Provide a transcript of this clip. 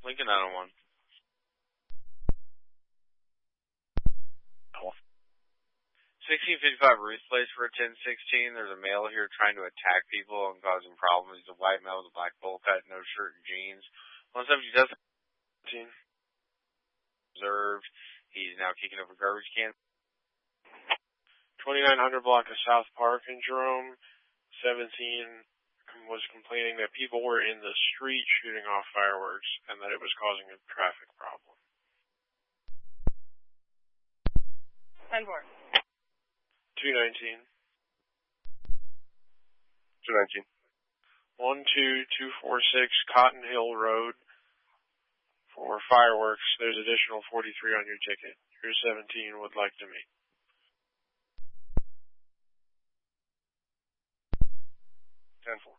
Lincoln 901. 1655 Ruth Place for a 1016. There's a male here trying to attack people and causing problems. He's a white male with a black bowl cut, no shirt and jeans. 170 doesn't observed. He's now kicking over garbage cans. 2900 block of South Park in Jerome. 17 was complaining that people were in the street shooting off fireworks and that it was causing a traffic problem. 10-4. 219. 219. 12246 Cotton Hill Road for fireworks. There's additional 43 on your ticket. Your 17 would like to meet. 10-4.